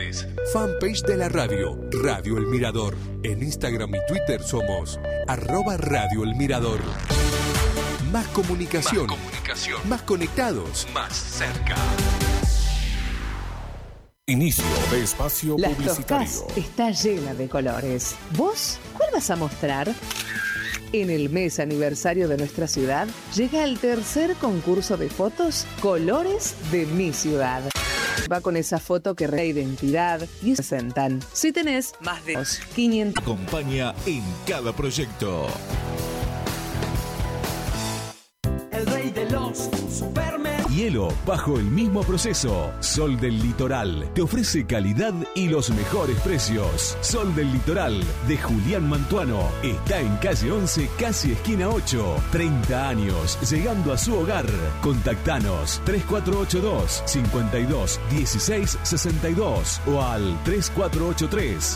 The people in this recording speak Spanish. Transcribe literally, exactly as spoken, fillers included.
sociales. Fanpage de la radio, Radio El Mirador. En Instagram y Twitter somos arroba Radio El Mirador. Más comunicación, más comunicación, más conectados, más cerca. Inicio de espacio Las publicitario. Toscas está llena de colores. ¿Vos cuál vas a mostrar? En el mes aniversario de nuestra ciudad llega el tercer concurso de fotos Colores de mi ciudad. Va con esa foto que revela identidad y presentan. Si tenés más de quinientos. Acompaña en cada proyecto. El rey de los supermercados. Hielo bajo el mismo proceso. Sol del Litoral te ofrece calidad y los mejores precios. Sol del Litoral de Julián Mantuano está en calle once, casi esquina ocho. treinta años llegando a su hogar. Contactanos tres cuatro ocho dos, cinco dos uno seis seis dos o al tres cuatro ocho tres,